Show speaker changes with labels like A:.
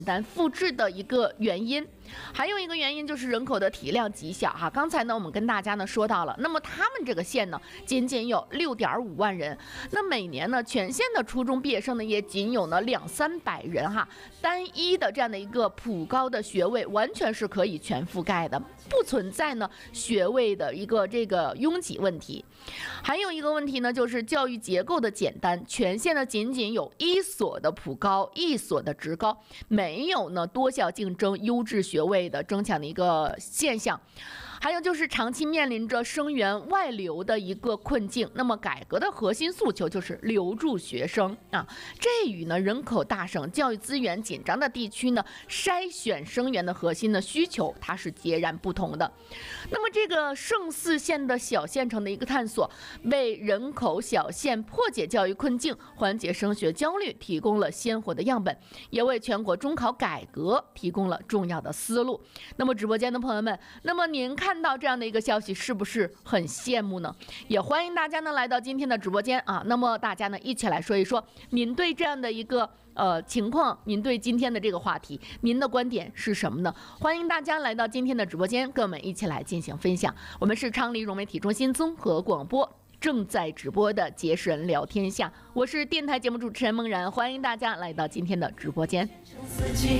A: 单复制的一个原因。还有一个原因就是人口的体量极小哈。刚才呢我们跟大家呢说到了，那么他们这个县呢仅仅有6.5万人，那每年呢全县的初中毕业生呢也仅有呢200-300人哈。单一的这样的一个普高的学位完全是可以全覆盖的，不存在呢学位的一个这个拥挤问题。还有一个问题呢就是教育结构的简单，全县呢仅仅有1所的普高，1所的职高，没有呢多校竞争优质学位的争抢的一个现象。还有就是长期面临着生源外流的一个困境，那么改革的核心诉求就是留住学生啊，这与呢人口大省、教育资源紧张的地区呢筛选生源的核心的需求它是截然不同的。那么这个盛4县的小县城的一个探索，为人口小县破解教育困境、缓解升学焦虑提供了鲜活的样本，也为全国中考改革提供了重要的思路。那么直播间的朋友们，那么您看到这样的一个消息是不是很羡慕呢？也欢迎大家呢来到今天的直播间啊，那么大家呢一起来说一说您对这样的一个情况，您对今天的这个话题您的观点是什么呢？欢迎大家来到今天的直播间跟我们一起来进行分享。我们是昌黎融媒体中心综合广播正在直播的结识人聊天下，我是电台节目主持人梦然，欢迎大家来到今天的直播间。